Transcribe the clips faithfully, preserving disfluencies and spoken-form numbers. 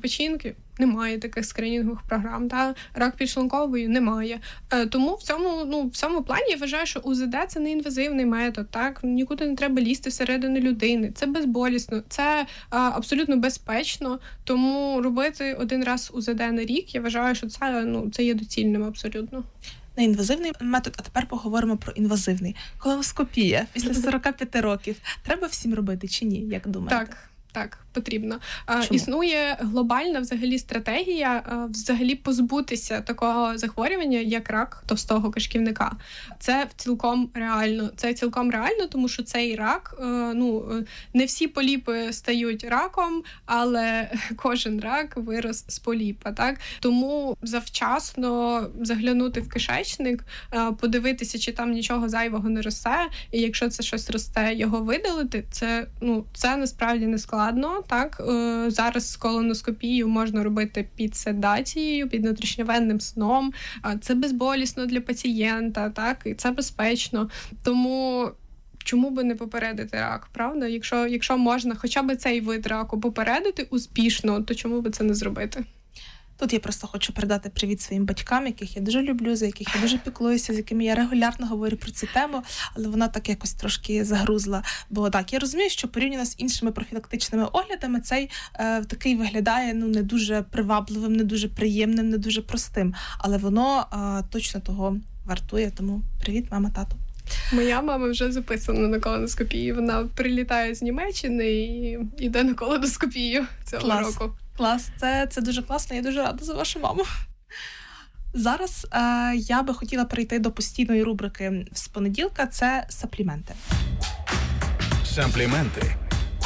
печінки немає таких скринінгових програм, та рак підшлункової немає. Тому в цьому, ну, в цьому плані я вважаю, що УЗД – це не інвазивний метод, так? Нікуди не треба лізти всередину людини. Це безболісно, це а, абсолютно безпечно, тому робити один раз УЗД на рік, я вважаю, що це, ну, це є доцільним абсолютно. Неінвазивний метод, а тепер поговоримо про інвазивний. Колоноскопія після сорок п'ять років. Треба всім робити чи ні, як думаєте? Так. Так, потрібно. Чому? Існує глобальна взагалі стратегія взагалі позбутися такого захворювання, як рак товстого кишківника. Це цілком реально. Це цілком реально, тому що цей рак, ну, не всі поліпи стають раком, але кожен рак вирос з поліпа, так? Тому завчасно заглянути в кишечник, подивитися, чи там нічого зайвого не росте, і якщо це щось росте, його видалити, це, ну, це насправді не складно. Так, зараз з колоноскопією можна робити під седацією, під внутрішньовенним сном. Це безболісно для пацієнта, так, і це безпечно. Тому чому би не попередити рак, правда? Якщо, якщо можна хоча б цей вид раку попередити успішно, то чому би це не зробити? Тут я просто хочу передати привіт своїм батькам, яких я дуже люблю, за яких я дуже піклуюся, з якими я регулярно говорю про цю тему, але вона так якось трошки загрузла. Бо так, я розумію, що порівняно з іншими профілактичними оглядами цей е, такий виглядає, ну, не дуже привабливим, не дуже приємним, не дуже простим, але воно е, точно того вартує, тому привіт, мама, тато. Моя мама вже записана на колоноскопію, вона прилітає з Німеччини і йде на колоноскопію цього Клас. року. Клас, це, це дуже класно, я дуже рада за вашу маму. Зараз е, я би хотіла перейти до постійної рубрики з понеділка, це сапліменти. Сапліменти.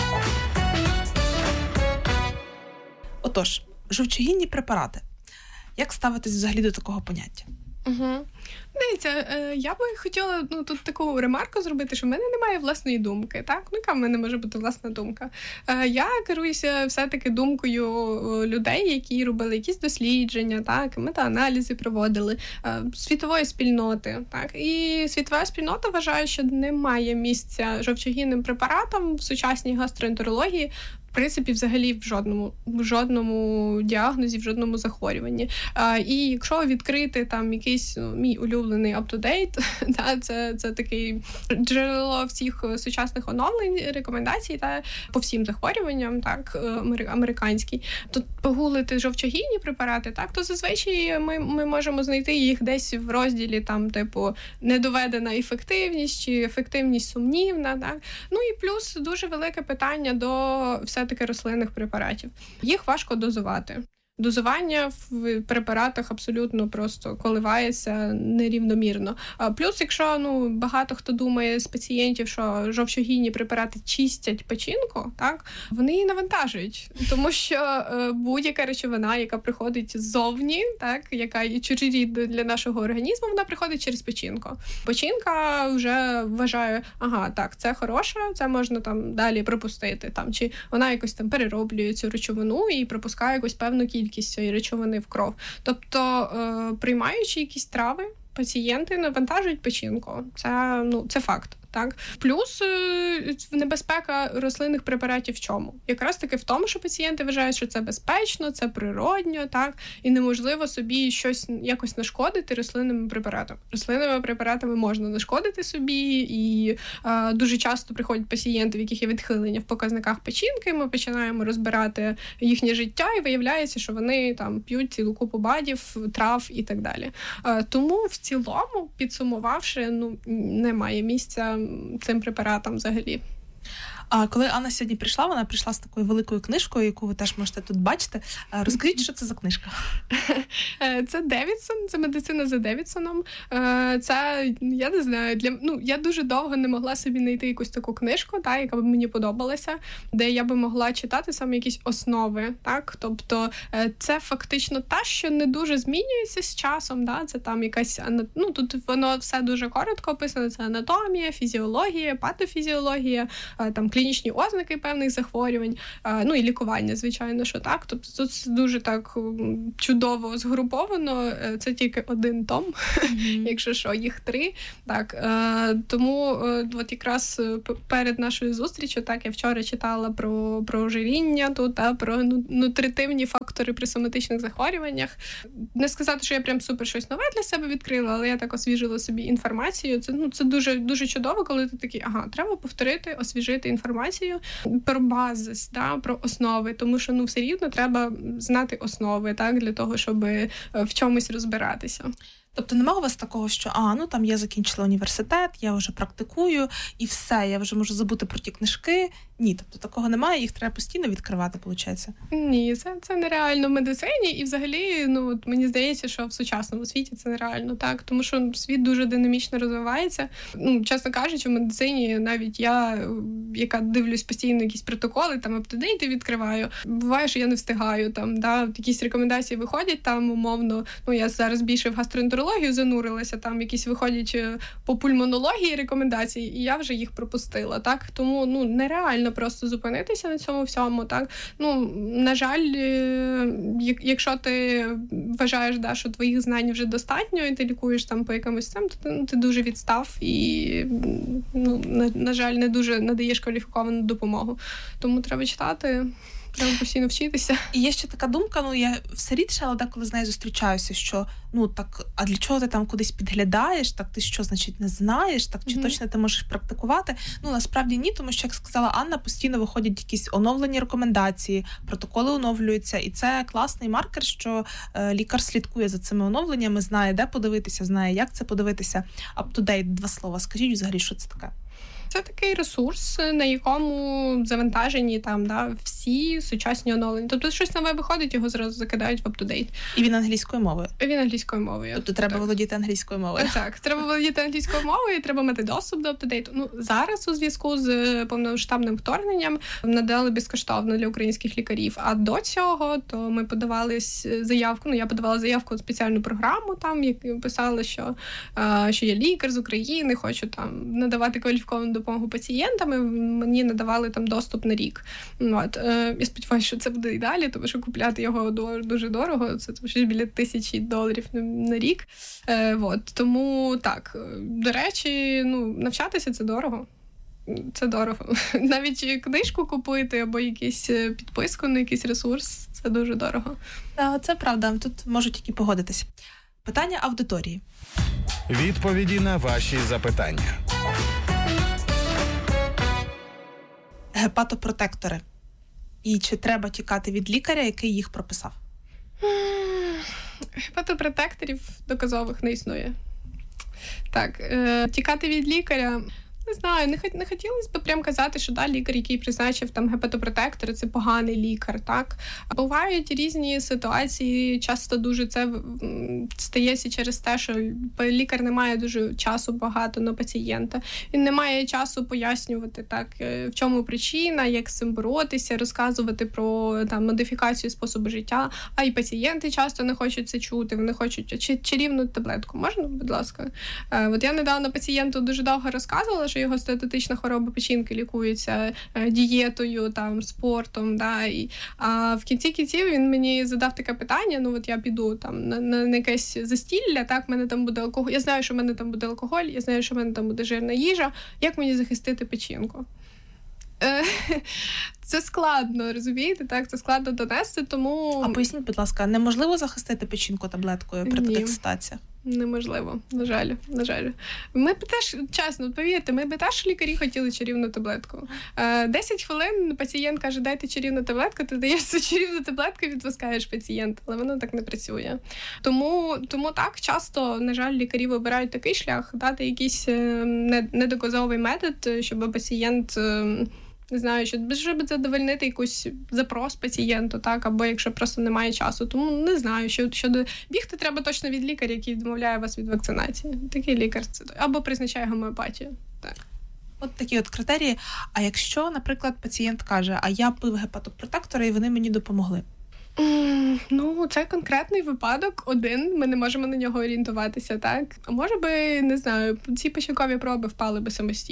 Отож, жовчогінні препарати. Як ставитись взагалі до такого поняття? Угу. Дивіться, я би хотіла, ну, тут таку ремарку зробити, що в мене немає власної думки, так? Ну, яка в мене може бути власна думка? Я керуюся все-таки думкою людей, які робили якісь дослідження, так, метааналізи проводили, світової спільноти, так? І світова спільнота вважає, що немає місця жовчогінним препаратам в сучасній гастроентерології, в принципі, взагалі в жодному, в жодному діагнозі, в жодному захворюванні. А, і якщо відкрити там якийсь, ну, мій улюблений up-to-date, та, це, це таке джерело всіх сучасних оновлень, рекомендацій та, по всім захворюванням, так, американський, то погуглити жовчогінні препарати, так, то зазвичай ми, ми можемо знайти їх десь в розділі там, типу, недоведена ефективність чи ефективність сумнівна. Так. Ну і плюс дуже велике питання до все-таки рослинних препаратів. Їх важко дозувати. Дозування в препаратах абсолютно просто коливається нерівномірно. Плюс, якщо, ну, багато хто думає з пацієнтів, що жовчогінні препарати чистять печінку, так, вони її навантажують. Тому що е, будь-яка речовина, яка приходить ззовні, так, яка є чужорідна для нашого організму, вона приходить через печінку. Печінка вже вважає, ага, так, це хороше, це можна там далі пропустити. Там, чи вона якось там перероблює цю речовину і пропускає якусь певну кількість цієї речовини в кров. Тобто, е, приймаючи якісь трави, пацієнти навантажують печінку. Це, ну, це факт. Так? Плюс небезпека рослинних препаратів в чому? Якраз таки в тому, що пацієнти вважають, що це безпечно, це природньо, так? І неможливо собі щось якось нашкодити рослинними препаратами. Рослинними препаратами можна нашкодити собі, і е, дуже часто приходять пацієнти, в яких є відхилення в показниках печінки, ми починаємо розбирати їхнє життя, і виявляється, що вони там п'ють цілу купу БАДів, трав і так далі. Е, тому в цілому, підсумувавши, ну, немає місця цим препаратам взагалі. А коли Анна сьогодні прийшла, вона прийшла з такою великою книжкою, яку ви теж можете тут бачити. Розкажіть, що це за книжка? Це Девідсон, це медицина за Девідсоном. Це, я не знаю, для, ну, я дуже довго не могла собі знайти якусь таку книжку, та, яка б мені подобалася, де я би могла читати саме якісь основи. Так? Тобто це фактично та, що не дуже змінюється з часом. Да? Це там якась, ну, тут воно все дуже коротко описано. Це анатомія, фізіологія, патофізіологія, там клінічні ознаки певних захворювань, ну і лікування, звичайно, що так. Тобто тут дуже так чудово згруповано. Це тільки один том, mm-hmm. якщо що, їх три. Так, тому от якраз перед нашою зустрічю, так, я вчора читала про, про ожиріння тут, та, про нутритивні фактори при соматичних захворюваннях. Не сказати, що я прям супер щось нове для себе відкрила, але я так освіжила собі інформацію. Це, ну, це дуже, дуже чудово, коли ти такий, ага, треба повторити, освіжити інформацію про базис, да, про основи, тому що, ну, все рівно треба знати основи, так, для того, щоб в чомусь розбиратися. Тобто немає у вас такого, що а, ну там я закінчила університет, я вже практикую, і все, я вже можу забути про ті книжки. Ні, тобто такого немає, їх треба постійно відкривати, виходить? Ні, це, це нереально в медицині, і взагалі, ну, мені здається, що в сучасному світі це нереально, так, тому що світ дуже динамічно розвивається. Ну, чесно кажучи, в медицині навіть я, яка дивлюсь постійно якісь протоколи, там аптодейти відкриваю, буває, що я не встигаю, там, да, якісь рекомендації виходять, там, умовно, ну, я зараз більше в гастроентерологію занурилася, там якісь виходять по пульмонології рекомендації, і я вже їх пропустила, так, тому, ну, нереально просто зупинитися на цьому всьому, так. Ну, на жаль, якщо ти вважаєш, да, що твоїх знань вже достатньо, і ти лікуєш там по якомусь цим, то ти, ну, ти дуже відстав і, ну, на, на жаль, не дуже надаєш кваліфіковану допомогу. Тому треба читати, треба постійно вчитися. І є ще така думка, ну, я все рідше, але деколи з нею зустрічаюся, що, ну, так, а для чого ти там кудись підглядаєш, так ти що, значить, не знаєш, так, чи mm-hmm. точно ти можеш практикувати? Ну, насправді ні, тому що, як сказала Анна, постійно виходять якісь оновлені рекомендації, протоколи оновлюються, і це класний маркер, що е, лікар слідкує за цими оновленнями, знає, де подивитися, знає, як це подивитися. Up-to-date, два слова, скажіть взагалі, що це таке? Це такий ресурс, на якому завантажені там, да, всі сучасні оновлення. Тобто щось нове виходить, його зразу закидають в up-to-date. І він англійською мовою? Він англійською мовою. Тобто треба так. володіти англійською мовою? Так, треба володіти англійською мовою, і треба мати доступ до up-to-date. Ну, зараз у зв'язку з повномасштабним вторгненням надали безкоштовно для українських лікарів. А до цього то ми подавали заявку, ну, я подавала заявку у спеціальну програму, там, як писала, що, що я лікар з України, хочу там надавати кваліфіковану допомогу пацієнтам, і мені надавали там доступ на рік. От. Я сподіваюся, що це буде і далі, тому що купляти його дуже дорого, це щось біля тисячі доларів на рік. От. Тому так, до речі, ну, навчатися – це дорого. Це дорого. Навіть книжку купити або якусь підписку на якийсь ресурс – це дуже дорого. Так, це правда, тут можуть тільки погодитися. Питання аудиторії. Відповіді на ваші запитання. Гепатопротектори. І чи треба тікати від лікаря, який їх прописав? Гепатопротекторів доказових не існує. Так, е- тікати від лікаря... Не знаю, не, не хотілося б прям казати, що да, лікар, який призначив там гепатопротектори, це поганий лікар, так? А бувають різні ситуації, часто дуже це стається через те, що лікар не має дуже часу багато на пацієнта. Він не має часу пояснювати, так, в чому причина, як з цим боротися, розказувати про там модифікацію способу життя, а й пацієнти часто не хочуть це чути, вони хочуть чарівну таблетку. Можна, будь ласка? От я недавно пацієнту дуже довго розказувала, що його статетична хвороба печінки лікується дієтою, там, спортом, да, і, а в кінці кінців він мені задав таке питання, ну от я піду там на, на якесь застілля, так, в мене там буде алкоголь, я знаю, що в мене там буде алкоголь, я знаю, що в мене там буде жирна їжа, як мені захистити печінку? Це складно, розумієте, так? Це складно донести, тому... А поясніть, будь ласка, неможливо захистити печінку таблеткою при Ні. таких ситуаціях? Неможливо, на жаль, на жаль. Ми б теж, чесно, повірте, ми б теж лікарі хотіли чарівну таблетку. Десять хвилин пацієнт каже, дайте чарівну таблетку, ти даєш цю чарівну таблетку і відпускаєш пацієнта, але воно так не працює. Тому, тому так, часто, на жаль, лікарі вибирають такий шлях, дати якийсь недоказовий метод, щоб пацієнт... Не знаю, щоб, щоб задовольнити якийсь запрос пацієнту, так, або якщо просто немає часу. Тому не знаю, що щодо бігти треба точно від лікаря, який відмовляє вас від вакцинації. Такий лікар це або призначає гомеопатію. Так. От такі от критерії. А якщо, наприклад, пацієнт каже, а я пив гепатопротектори, і вони мені допомогли? Mm, ну, це конкретний випадок, один, ми не можемо на нього орієнтуватися, так? А може би, не знаю, ці печінкові проби впали би самостійно.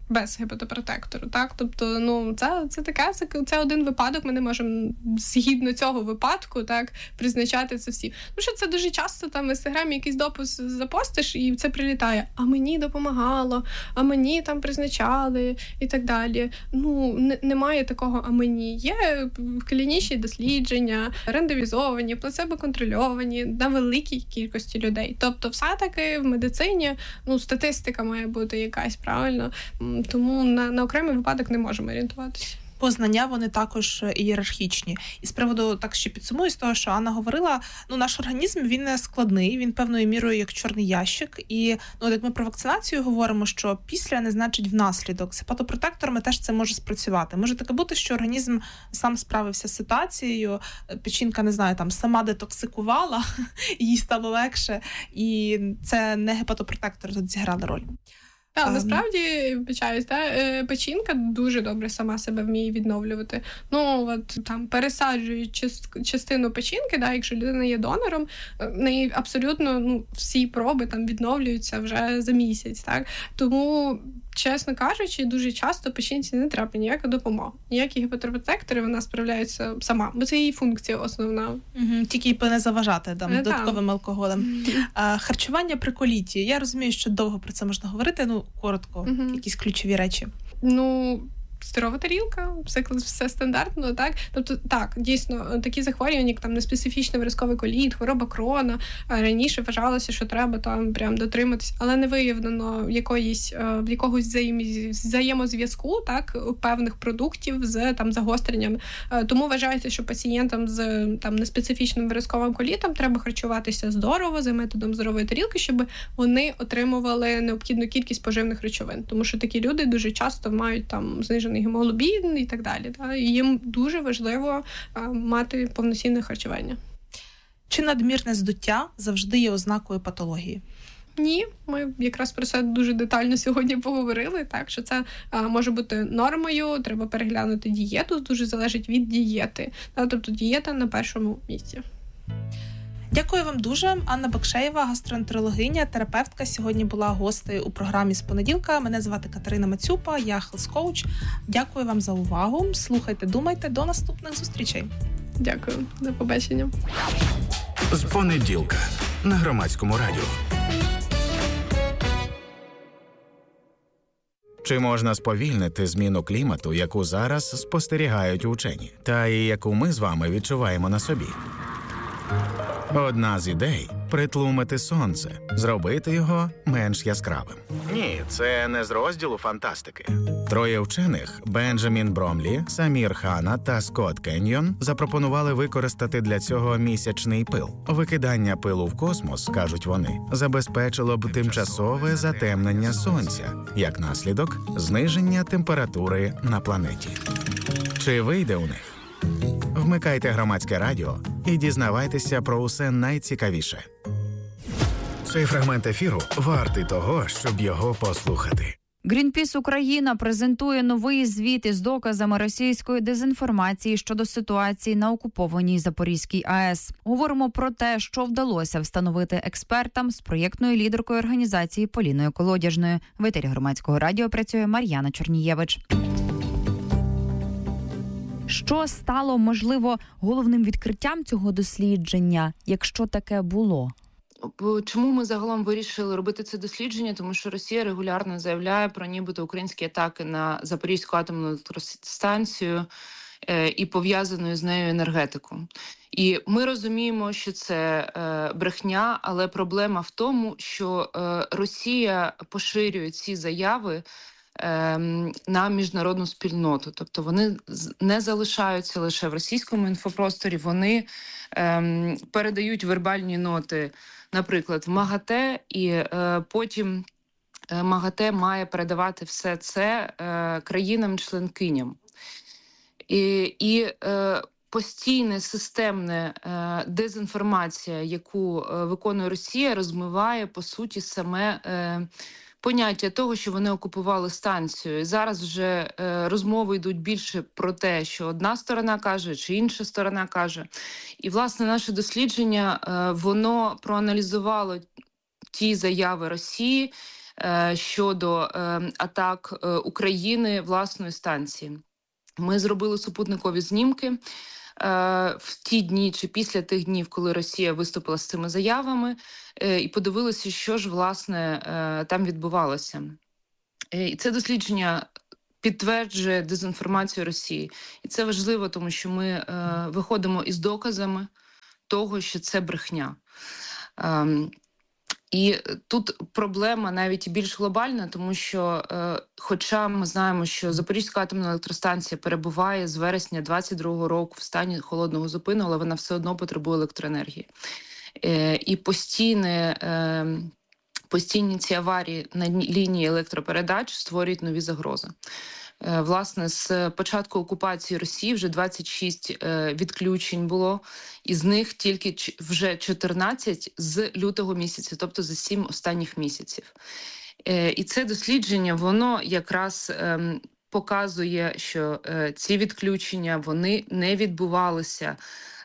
без гепатопротектору, так? Тобто, ну, це, це таке, це, це один випадок, ми не можемо згідно цього випадку, так, призначати це всі. Тому що це дуже часто там в Інстаграмі якийсь допис запостиш, і це прилітає, а мені допомагало, а мені там призначали і так далі. Ну, не, немає такого, а мені. Є клінічні дослідження, рандомізовані, плацебо-контрольовані на великій кількості людей. Тобто, все-таки в медицині, ну, статистика має бути якась, правильно? Тому на, на окремий випадок не можемо орієнтуватися. Познання, вони також ієрархічні. І з приводу, так ще підсумую, з того, що Анна говорила, ну, наш організм, він не складний, він певною мірою як чорний ящик. І, ну, як ми про вакцинацію говоримо, що після не значить внаслідок. З гепатопротекторами теж це може спрацювати. Може таке бути, що організм сам справився з ситуацією, печінка, не знаю, там, сама детоксикувала, їй стало легше, і це не гепатопротектори тут зіграли роль. Так, насправді, вибачаюсь, та, печінка дуже добре сама себе вміє відновлювати. Ну, от там пересаджують частину печінки, да, якщо людина є донором, в неї абсолютно, ну, всі проби там відновлюються вже за місяць, так? Тому, чесно кажучи, дуже часто печінці не треба ніяка допомога. Ніякі гепатопротектори, вона справляється сама, бо це її функція основна. Угу, тільки не заважати там, е, додатковим алкоголем. Mm-hmm. А, харчування при коліті. Я розумію, що довго про це можна говорити, ну, коротко, mm-hmm. якісь ключові речі. Ну, здорова тарілка, все, все стандартно, так? Тобто, так, дійсно, такі захворювання, як там неспецифічний виразковий коліт, хвороба Крона, раніше вважалося, що треба там прям дотриматись, але не виявлено якоїсь, в якогось взаємозв'язку, так, певних продуктів з там загостренням. Тому вважається, що пацієнтам з там неспецифічним виразковим колітом треба харчуватися здорово, за методом здорової тарілки, щоб вони отримували необхідну кількість поживних речовин. Тому що такі люди дуже часто мають там знижений гемоглобін і так далі. Та? І їм дуже важливо а, мати повноцінне харчування. Чи надмірне здуття завжди є ознакою патології? Ні, ми якраз про це дуже детально сьогодні поговорили, так, що це а, може бути нормою, треба переглянути дієту, дуже залежить від дієти. Та? Тобто дієта на першому місці. Дякую вам дуже. Анна Бекшеєва, гастроентерологиня, терапевтка, сьогодні була гостею у програмі «З понеділка». Мене звати Катерина Мацюпа, я хелс-коуч. Дякую вам за увагу. Слухайте, думайте. До наступних зустрічей. Дякую. До побачення. «З понеділка» на Громадському радіо. Чи можна сповільнити зміну клімату, яку зараз спостерігають учені, та і яку ми з вами відчуваємо на собі? Одна з ідей – притлумити сонце, зробити його менш яскравим. Ні, це не з розділу фантастики. Троє вчених – Бенджамін Бромлі, Самір Хана та Скотт Кеньйон – запропонували використати для цього місячний пил. Викидання пилу в космос, кажуть вони, забезпечило б тимчасове затемнення сонця, як наслідок – зниження температури на планеті. Чи вийде у них? Вмикайте Громадське радіо і дізнавайтеся про усе найцікавіше. Цей фрагмент ефіру вартий того, щоб його послухати. Greenpeace Україна презентує новий звіт із доказами російської дезінформації щодо ситуації на окупованій Запорізькій АЕС. Говоримо про те, що вдалося встановити експертам з проєктною лідеркою організації Поліною Колодяжною. В етері Громадського радіо працює Мар'яна Чорнієвич. Що стало, можливо, головним відкриттям цього дослідження, якщо таке було? Чому ми загалом вирішили робити це дослідження? Тому що Росія регулярно заявляє про нібито українські атаки на Запорізьку атомну електростанцію і пов'язану з нею енергетику. І ми розуміємо, що це брехня, але проблема в тому, що Росія поширює ці заяви на міжнародну спільноту. Тобто вони не залишаються лише в російському інфопросторі, вони ем, передають вербальні ноти, наприклад, в МАГАТЕ, і е, потім е, МАГАТЕ має передавати все це е, країнам-членкиням. І, і е, постійна системна е, дезінформація, яку е, виконує Росія, розмиває, по суті, саме е, поняття того, що вони окупували станцію. І зараз вже е, розмови йдуть більше про те, що одна сторона каже, чи інша сторона каже. І, власне, наше дослідження, е, воно проаналізувало ті заяви Росії, щодо атак України власної станції. Ми зробили супутникові знімки в ті дні чи після тих днів, коли Росія виступила з цими заявами, і подивилися, що ж, власне, там відбувалося. І це дослідження підтверджує дезінформацію Росії. І це важливо, тому що ми е, виходимо із доказами того, що це брехня. Е, і тут проблема навіть більш глобальна, тому що, е, хоча ми знаємо, що Запорізька атомна електростанція перебуває з вересня двадцять другого року в стані холодного зупину, але вона все одно потребує електроенергії. Е, і постійне... Е, Постійні ці аварії на лінії електропередач створюють нові загрози. Власне, з початку окупації Росії вже двадцять шість відключень було, із них тільки вже чотирнадцять з лютого місяця, тобто за сім останніх місяців. І це дослідження, воно якраз показує, що ці відключення, вони не відбувалися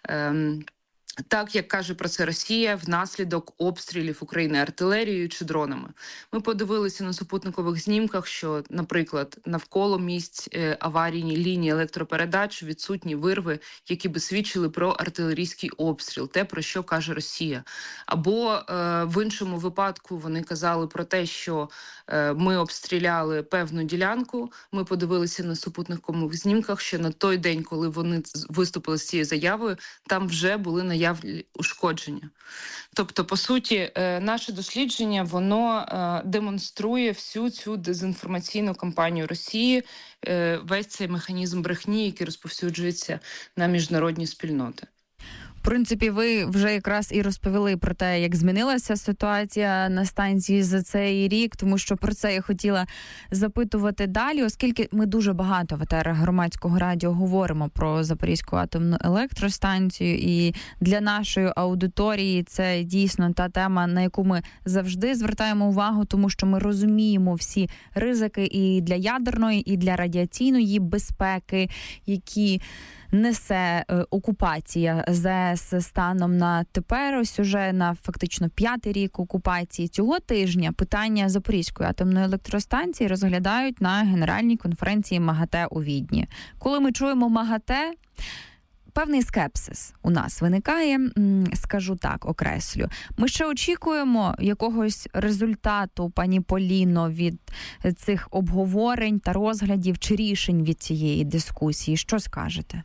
так, як каже про це Росія, внаслідок обстрілів України артилерією чи дронами. Ми подивилися на супутникових знімках, що, наприклад, навколо місць аварійні лінії електропередач відсутні вирви, які би свідчили про артилерійський обстріл, те, про що каже Росія. Або е, в іншому випадку вони казали про те, що е, ми обстріляли певну ділянку. Ми подивилися на супутникових знімках, що на той день, коли вони виступили з цією заявою, там вже були наявні ушкодження. Тобто, по суті, наше дослідження, воно демонструє всю цю дезінформаційну кампанію Росії, весь цей механізм брехні, який розповсюджується на міжнародні спільноти. В принципі, ви вже якраз і розповіли про те, як змінилася ситуація на станції за цей рік, тому що про це я хотіла запитувати далі, оскільки ми дуже багато в етерах Громадського радіо говоримо про Запорізьку атомну електростанцію, і для нашої аудиторії це дійсно та тема, на яку ми завжди звертаємо увагу, тому що ми розуміємо всі ризики і для ядерної, і для радіаційної безпеки, які несе е, окупація ЗАЕС станом на тепер, ось уже на фактично п'ятий рік окупації. Цього тижня питання Запорізької атомної електростанції розглядають на Генеральній конференції МАГАТЕ у Відні. Коли ми чуємо МАГАТЕ, певний скепсис у нас виникає, скажу так, окреслю. Ми ще очікуємо якогось результату, пані Поліно, від цих обговорень та розглядів чи рішень від цієї дискусії. Що скажете?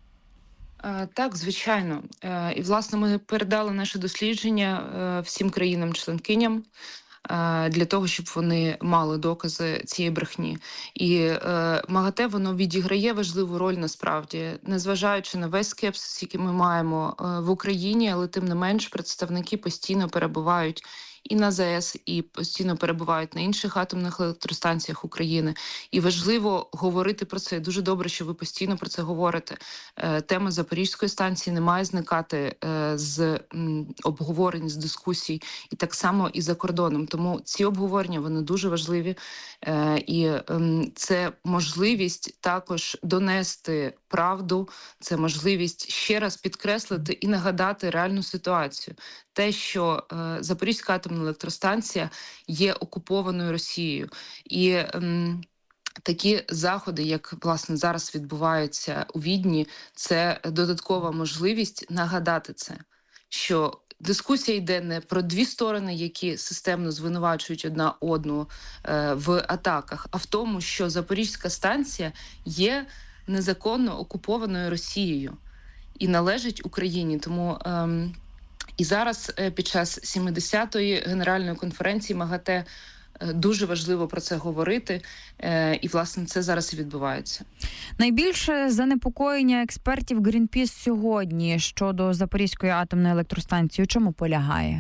Так, звичайно. І, власне, ми передали наше дослідження всім країнам-членкиням для того, щоб вони мали докази цієї брехні. І МАГАТЕ, воно відіграє важливу роль насправді, незважаючи на весь скепсис, який ми маємо в Україні, але тим не менш представники постійно перебувають і на ЗАЕС, і постійно перебувають на інших атомних електростанціях України. І важливо говорити про це. Дуже добре, що ви постійно про це говорите. Тема Запорізької станції не має зникати з обговорень, з дискусій, і так само і за кордоном. Тому ці обговорення, вони дуже важливі. І це можливість також донести правду, це можливість ще раз підкреслити і нагадати реальну ситуацію. Те, що е, Запорізька атомна електростанція є окупованою Росією. І е, такі заходи, як, власне, зараз відбуваються у Відні, це додаткова можливість нагадати це, що дискусія йде не про дві сторони, які системно звинувачують одна одну е, в атаках, а в тому, що Запорізька станція є незаконно окупованою Росією і належить Україні. Тому е, і зараз під час сімдесятої Генеральної конференції МАГАТЕ дуже важливо про це говорити, і, власне, це зараз і відбувається. Найбільше занепокоєння експертів Greenpeace сьогодні щодо Запорізької атомної електростанції у чому полягає?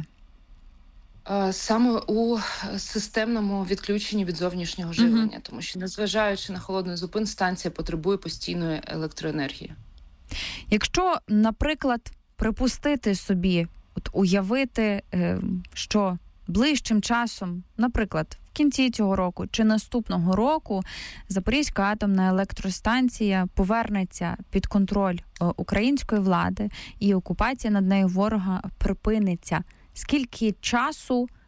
Саме у системному відключенні від зовнішнього живлення, mm-hmm. тому що, незважаючи на холодний зупин, станція потребує постійної електроенергії. Якщо, наприклад, припустити собі, от уявити, що ближчим часом, наприклад, в кінці цього року чи наступного року Запорізька атомна електростанція повернеться під контроль української влади і окупація над нею ворога припиниться. Скільки часу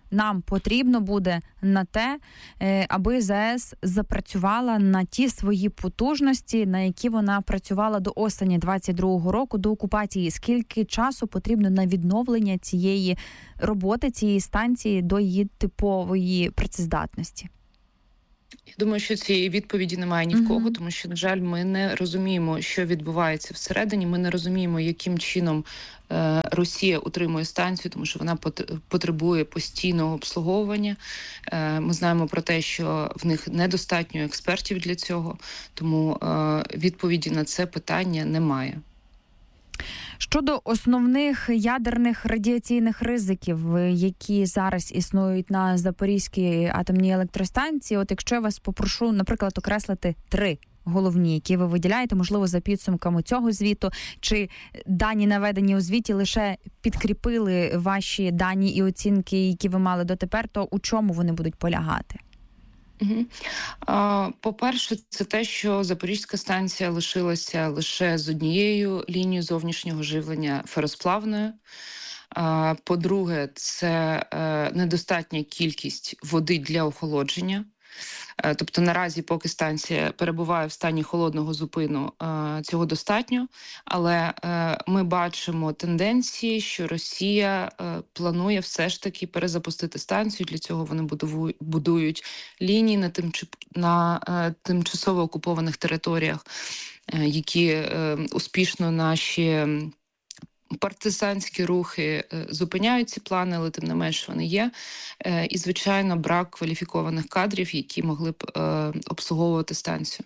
нам потрібно буде на те, аби ЗАЕС запрацювала на ті свої потужності, на які вона працювала до осені двадцять другого року, до окупації? Скільки часу потрібно на відновлення цієї роботи, цієї станції до її типової працездатності? Я думаю, що цієї відповіді немає ні в кого, тому що, на жаль, ми не розуміємо, що відбувається всередині, ми не розуміємо, яким чином е, Росія утримує станцію, тому що вона потребує постійного обслуговування. Е, ми знаємо про те, що в них недостатньо експертів для цього, тому е, відповіді на це питання немає. Щодо основних ядерних радіаційних ризиків, які зараз існують на Запорізькій атомній електростанції, от якщо я вас попрошу, наприклад, окреслити три головні, які ви виділяєте, можливо, за підсумками цього звіту, чи дані, наведені у звіті, лише підкріпили ваші дані і оцінки, які ви мали дотепер, то у чому вони будуть полягати? Угу. А, по-перше, це те, що Запорізька станція лишилася лише з однією лінією зовнішнього живлення феросплавною. А, по-друге, це е, недостатня кількість води для охолодження. Тобто наразі, поки станція перебуває в стані холодного зупину, цього достатньо, але ми бачимо тенденції, що Росія планує все ж таки перезапустити станцію. Для цього вони будують лінії на, тимч... на тимчасово окупованих територіях, які успішно наші партизанські рухи зупиняють ці плани, але тим не менш вони є. І, звичайно, брак кваліфікованих кадрів, які могли б обслуговувати станцію.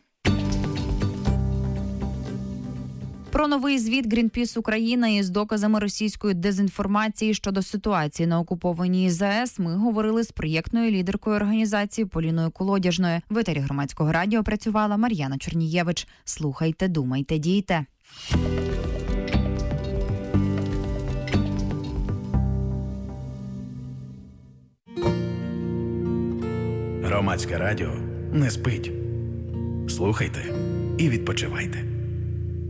Про новий звіт Greenpeace Україна із доказами російської дезінформації щодо ситуації на окупованій ЗАЕС ми говорили з проєктною лідеркою організації Поліною Колодяжною. В етері Громадського радіо працювала Мар'яна Чернієвич. Слухайте, думайте, дійте. Громадське радіо не спить. Слухайте і відпочивайте.